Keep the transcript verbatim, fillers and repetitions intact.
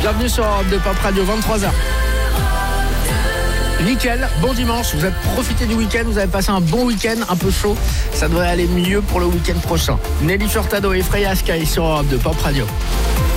Bienvenue sur Europe deux Pop Radio, vingt-trois heures. Nickel, bon dimanche, vous avez profité du week-end, vous avez passé un bon week-end, un peu chaud, ça devrait aller mieux pour le week-end prochain. Nelly Furtado et Freya Sky sur Europe deux Pop Radio.